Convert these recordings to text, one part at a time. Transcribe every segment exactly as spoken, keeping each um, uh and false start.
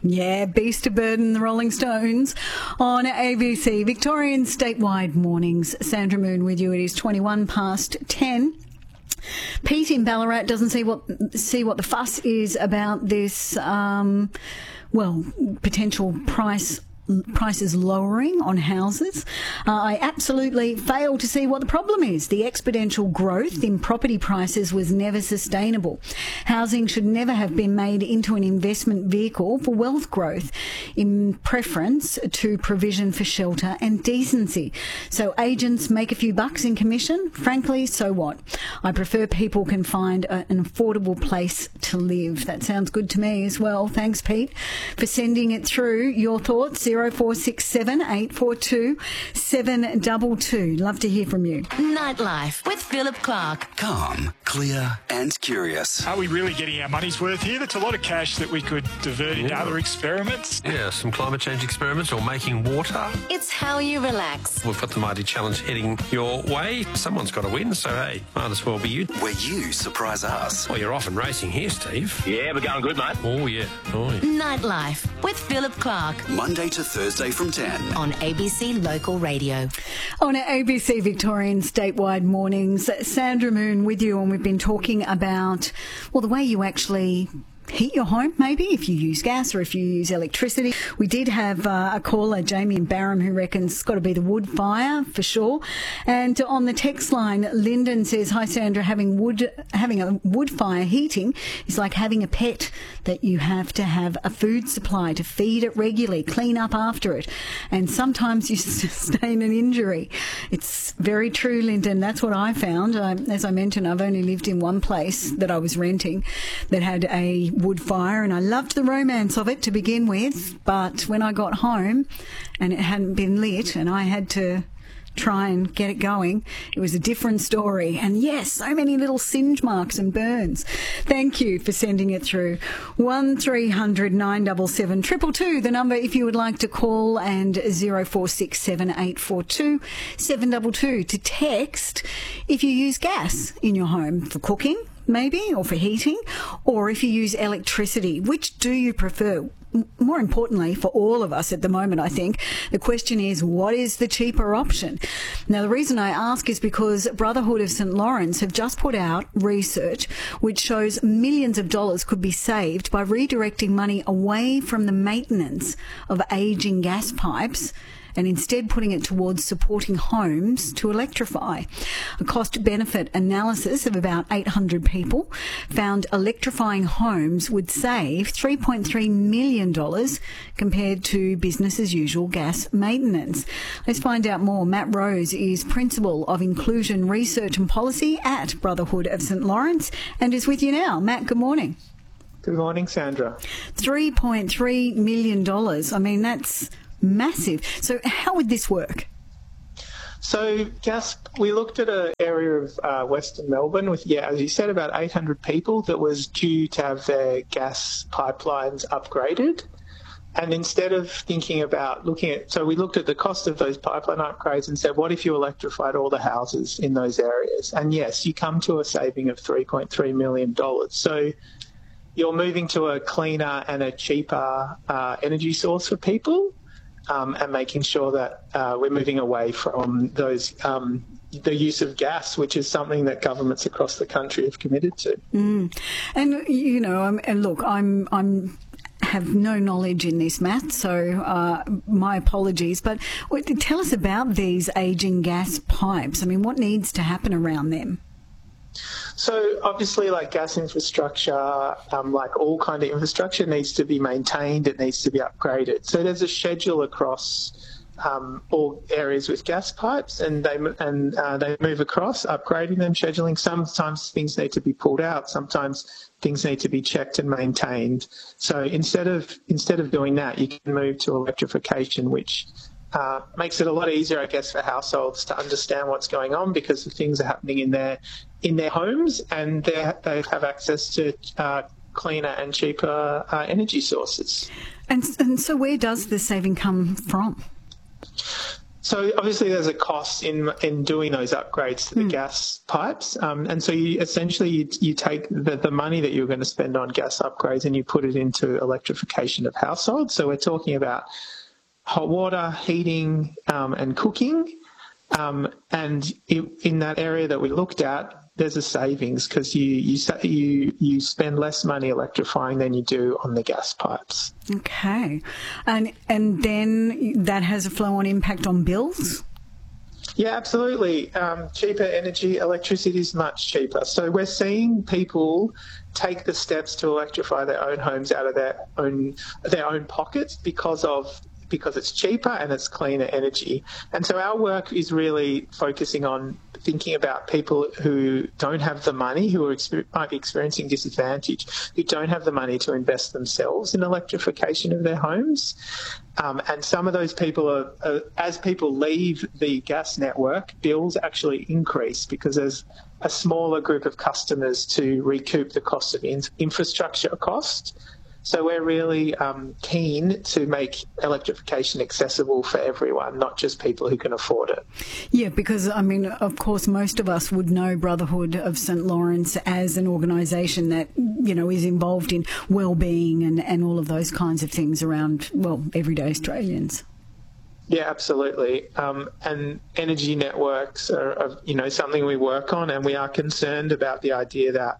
Yeah, Beast of Burden, the Rolling Stones on A B C. Victorian statewide mornings. Sandra Moon with you. It is twenty-one past ten. Pete in Ballarat doesn't see what see what the fuss is about this, um, well, potential price prices lowering on houses. Uh, I absolutely fail to see what the problem is. The exponential growth in property prices was never sustainable. Housing should never have been made into an investment vehicle for wealth growth in preference to provision for shelter and decency. So agents make a few bucks in commission. Frankly, so what? I prefer people can find a, an affordable place to live. That sounds good to me as well. Thanks, Pete, for sending it through. Your thoughts? zero four six seven, eight four two, seven two two. Love to hear from you. Nightlife with Philip Clark. Calm, clear and curious. Are we really getting our money's worth here? That's a lot of cash that we could divert into Yeah. other experiments. Yeah, some climate change experiments or making water. It's how you relax. We've got the Mighty Challenge heading your way. Someone's got to win, so hey, might as well be you. Where you surprise us. Well, you're off and racing here, Steve. Yeah, we're going good, mate. Oh, yeah. Oh, yeah. Nightlife with Philip Clark Monday to Thursday from ten. on A B C Local Radio. On A B C Victorian statewide mornings, Sandra Moon with you, and we've been talking about, well, the way you actually heat your home, maybe, if you use gas or if you use electricity. We did have uh, a caller, Jamie in Barham, who reckons it's got to be the wood fire for sure. And on the text line, Lyndon says, hi Sandra, having wood having a wood fire heating is like having a pet that you have to have a food supply to feed it regularly, clean up after it, and sometimes you sustain an injury. It's very true, Lyndon. That's what I found. I, as I mentioned, I've only lived in one place that I was renting that had a wood fire, and I loved the romance of it to begin with, but when I got home and it hadn't been lit and I had to try and get it going, it was a different story. And yes, so many little singe marks and burns. Thank you for sending it through. one three hundred nine seven seven two two two, the number if you would like to call, and zero four six seven eight four two seven two two to text if you use gas in your home for cooking, maybe, or for heating, or if you use electricity. Which do you prefer? More importantly, for all of us at the moment, I think, the question is, what is the cheaper option? Now, the reason I ask is because Brotherhood of Saint Lawrence have just put out research which shows millions of dollars could be saved by redirecting money away from the maintenance of ageing gas pipes and instead putting it towards supporting homes to electrify. A cost-benefit analysis of about eight hundred people found electrifying homes would save three point three million dollars compared to business-as-usual gas maintenance. Let's find out more. Matt Rose is Principal of Inclusion Research and Policy at Brotherhood of Saint Lawrence and is with you now. Matt, good morning. Good morning, Sandra. three point three million dollars. I mean, that's massive. So how would this work? So, gas, we looked at an area of uh, Western Melbourne with, yeah, as you said, about eight hundred people that was due to have their gas pipelines upgraded. And instead of thinking about looking at, so we looked at the cost of those pipeline upgrades and said, what if you electrified all the houses in those areas? And yes, you come to a saving of three point three million dollars. So you're moving to a cleaner and a cheaper uh, energy source for people. Um, and making sure that uh, we're moving away from those um, the use of gas, which is something that governments across the country have committed to. Mm. And you know, um, and look, I'm I'm have no knowledge in this, Matt, so uh, my apologies. But tell us about these ageing gas pipes. I mean, what needs to happen around them? So obviously, like gas infrastructure, um, like all kind of infrastructure, needs to be maintained. It needs to be upgraded. So there's a schedule across um, all areas with gas pipes, and they and uh, they move across, upgrading them, scheduling. Sometimes things need to be pulled out. Sometimes things need to be checked and maintained. So instead of instead of doing that, you can move to electrification, which Uh, makes it a lot easier, I guess, for households to understand what's going on because the things are happening in their in their homes, and they they have access to uh, cleaner and cheaper uh, energy sources. And, and so, where does the saving come from? So obviously there's a cost in in doing those upgrades to the mm. gas pipes, um, and so you essentially you, you take the, the money that you're going to spend on gas upgrades and you put it into electrification of households. So we're talking about hot water, heating, um, and cooking, um, and it, in that area that we looked at, there's a savings because you you you you spend less money electrifying than you do on the gas pipes. Okay, and and then that has a flow-on impact on bills. Yeah, absolutely. Um, cheaper energy, electricity is much cheaper. So we're seeing people take the steps to electrify their own homes out of their own their own pockets because of. because it's cheaper and it's cleaner energy. And so our work is really focusing on thinking about people who don't have the money, who are exper- might be experiencing disadvantage, who don't have the money to invest themselves in electrification of their homes. Um, and some of those people are, are, as people leave the gas network, bills actually increase because there's a smaller group of customers to recoup the cost of in- infrastructure cost. So we're really um, keen to make electrification accessible for everyone, not just people who can afford it. Yeah, because, I mean, of course, most of us would know Brotherhood of Saint Lawrence as an organisation that, you know, is involved in well-being and, and all of those kinds of things around, well, everyday Australians. Yeah, absolutely. Um, and energy networks are, are, you know, something we work on, and we are concerned about the idea that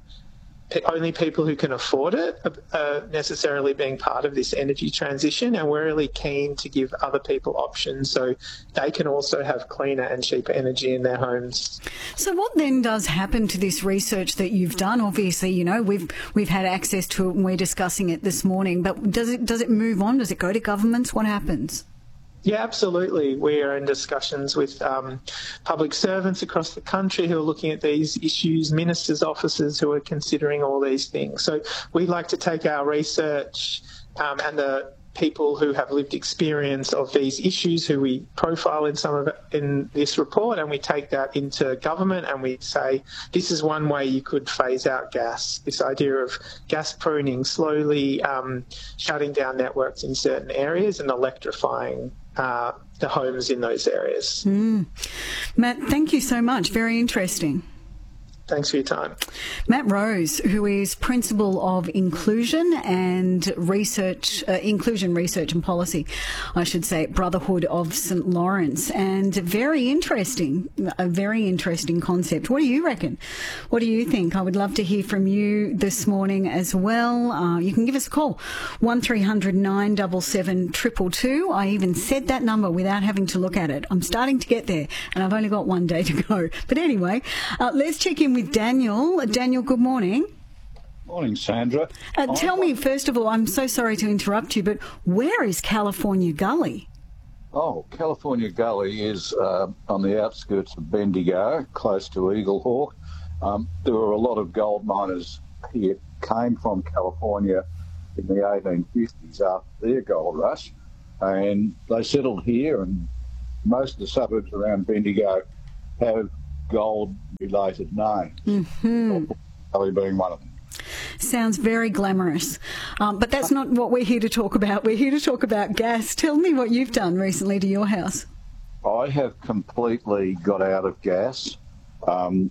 only people who can afford it are necessarily being part of this energy transition, and we're really keen to give other people options so they can also have cleaner and cheaper energy in their homes. So what then does happen to this research that you've done? Obviously, you know, we've we've had access to it and we're discussing it this morning, but does it does it move on? Does it go to governments? What happens? Yeah, absolutely. We are in discussions with um, public servants across the country who are looking at these issues, ministers' offices who are considering all these things. So we'd like to take our research um, and the people who have lived experience of these issues, who we profile in some of it, in this report, and we take that into government and we say this is one way you could phase out gas. This idea of gas pruning, slowly um, shutting down networks in certain areas and electrifying Uh, the homes in those areas. Mm. Matt, thank you so much. Very interesting. Thanks for your time. Matt Rose, who is Principal of Inclusion and Research, uh, Inclusion Research and Policy, I should say, at Brotherhood of Saint Lawrence. And very interesting, a very interesting concept. What do you reckon? What do you think? I would love to hear from you this morning as well. Uh, you can give us a call, one three hundred nine seven seven two two two. I even said that number without having to look at it. I'm starting to get there, and I've only got one day to go. But anyway, uh, let's check in with Daniel. Daniel, good morning. Morning, Sandra. Uh, tell me, first of all, I'm so sorry to interrupt you, but where is California Gully? Oh, California Gully is uh, on the outskirts of Bendigo, close to Eaglehawk. Um, there were a lot of gold miners here, came from California in the eighteen fifties after their gold rush, and they settled here, and most of the suburbs around Bendigo have gold-related names, mm-hmm. Gully being one of them. Sounds very glamorous, um, but that's not what we're here to talk about. We're here to talk about gas. Tell me what you've done recently to your house. I have completely got out of gas. Um,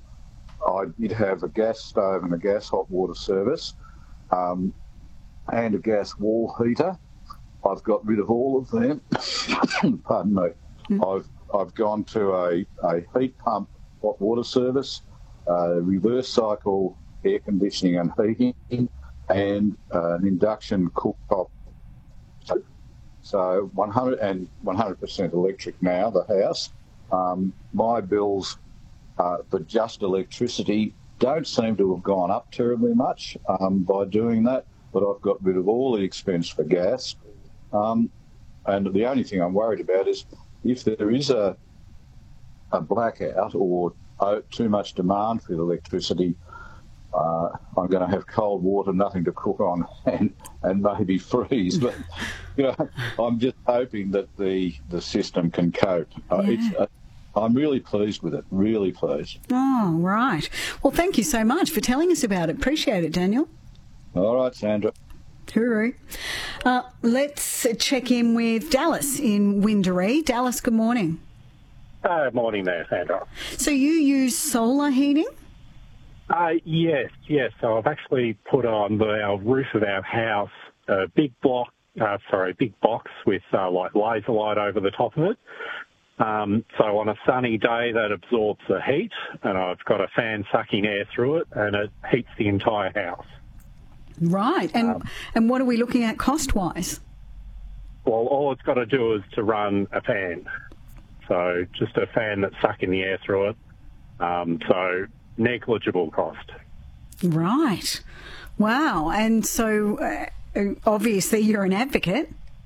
I did have a gas stove and a gas hot water service, um, and a gas wall heater. I've got rid of all of them. Pardon me. Mm. I've I've gone to a, a heat pump hot water service, uh, reverse cycle air conditioning and heating, and uh, an induction cooktop. So, so one hundred and one hundred percent electric now, the house. Um, my bills uh, for just electricity don't seem to have gone up terribly much um, by doing that, but I've got rid of all the expense for gas. Um, and the only thing I'm worried about is if there is a a blackout or uh, too much demand for electricity, uh, I'm going to have cold water, nothing to cook on, and, and maybe freeze. But you know, I'm just hoping that the the system can cope. Uh, yeah. it's, uh, I'm really pleased with it. Really pleased. Oh, right. Well, thank you so much for telling us about it. Appreciate it, Daniel. All right, Sandra. Hooroo. Uh, let's check in with Dallas in Windaree. Dallas, good morning. Uh, morning there, Sandra. So you use solar heating? Uh, yes, yes. So I've actually put on the our roof of our house a big block, uh, sorry, big box with uh, like laser light over the top of it. Um, so on a sunny day, that absorbs the heat, and I've got a fan sucking air through it, and it heats the entire house. Right. And um, and what are we looking at cost-wise? Well, all it's got to do is to run a fan. So just a fan that's sucking the air through it. Um, so negligible cost. Right. Wow. And so uh, obviously you're an advocate.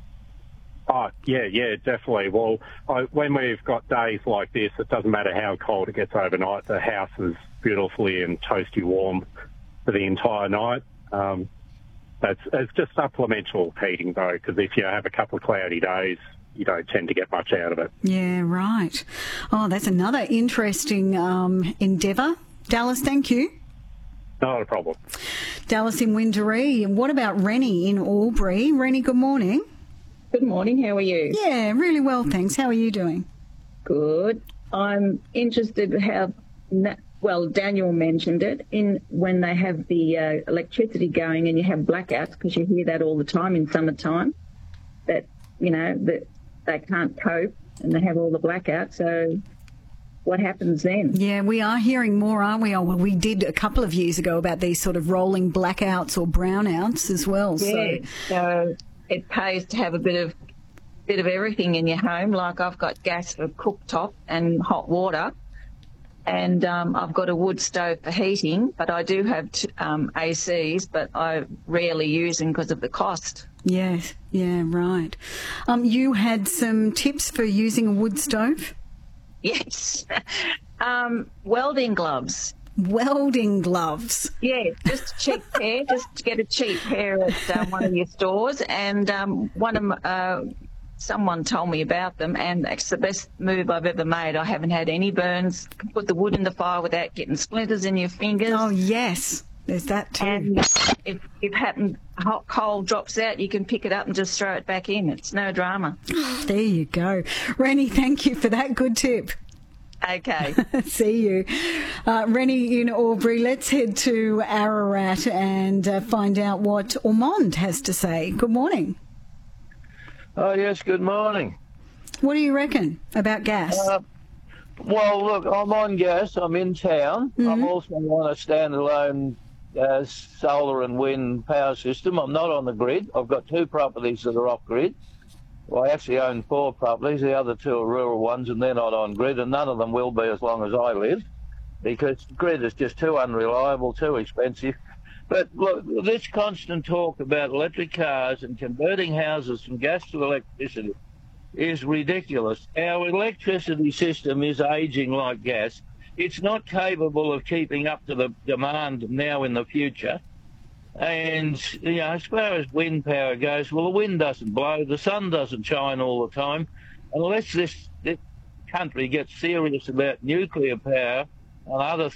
Oh, yeah, yeah, definitely. Well, I, when we've got days like this, it doesn't matter how cold it gets overnight. The house is beautifully and toasty warm for the entire night. Um, it's, it's just supplemental heating, though, because if you have a couple of cloudy days, you don't tend to get much out of it. Yeah, right. Oh, that's another interesting um, endeavour. Dallas, thank you. Not a problem. Dallas in Windaree. What about Rennie in Albury? Rennie, good morning. Good morning. How are you? Yeah, really well, thanks. How are you doing? Good. I'm interested how, well, Daniel mentioned it, in when they have the uh, electricity going and you have blackouts, because you hear that all the time in summertime, that, you know, that they can't cope and they have all the blackouts. So what happens then? Yeah, we are hearing more, aren't we? Oh, well, we did a couple of years ago about these sort of rolling blackouts or brownouts as well. Yeah, so, so it pays to have a bit of bit of everything in your home. Like I've got gas for cooktop and hot water, and um, I've got a wood stove for heating, but I do have t- um, A Cs, but I rarely use them because of the cost. Yes, yeah, right. Um, you had some tips for using a wood stove? Yes. um, welding gloves. Welding gloves? Yeah, just a cheap pair. Just get a cheap pair at um, one of your stores. And um, one of uh, someone told me about them, and it's the best move I've ever made. I haven't had any burns. You can put the wood in the fire without getting splinters in your fingers. Oh, yes. There's that too. And if, if happen, hot coal drops out, you can pick it up and just throw it back in. It's no drama. There you go. Rennie, thank you for that good tip. Okay. See you. Uh, Rennie in Albury, let's head to Ararat and uh, find out what Ormond has to say. Good morning. Oh, yes, good morning. What do you reckon about gas? Uh, well, look, I'm on gas. I'm in town. Mm-hmm. I'm also on a standalone uh, solar and wind power system. I'm not on the grid. I've got two properties that are off grid. Well, I actually own four properties. The other two are rural ones, and they're not on grid, and none of them will be as long as I live, because grid is just too unreliable, too expensive. But look, this constant talk about electric cars and converting houses from gas to electricity is ridiculous. Our electricity system is aging like gas. It's not capable of keeping up to the demand now in the future. And, you know, as far as wind power goes, well, the wind doesn't blow, the sun doesn't shine all the time. Unless this, this country gets serious about nuclear power and other